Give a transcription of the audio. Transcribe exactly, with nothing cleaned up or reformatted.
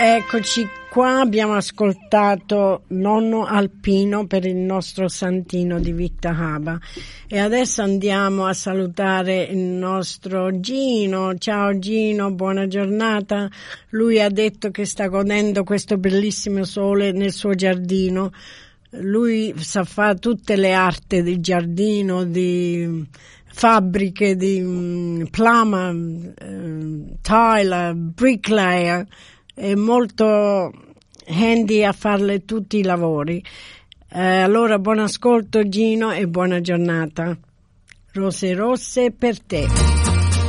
Eccoci qua, abbiamo ascoltato Nonno Alpino per il nostro santino di Victor Haba e adesso andiamo a salutare il nostro Gino. Ciao Gino, buona giornata. Lui ha detto che sta godendo questo bellissimo sole nel suo giardino. Lui sa fare tutte le arti di giardino, di fabbriche, di um, plama, uh, tile, bricklayer. È molto handy a farle tutti i lavori. Eh, allora buon ascolto Gino e buona giornata. Rose rosse per te.